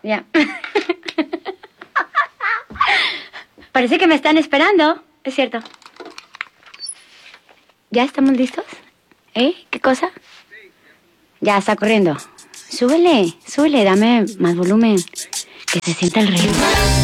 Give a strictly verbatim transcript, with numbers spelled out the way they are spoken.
Ya. Parece que me están esperando. Es cierto. ¿Ya estamos listos? ¿Eh? ¿Qué cosa? Ya está corriendo. Súbele, súbele, dame más volumen. Que se sienta el ritmo.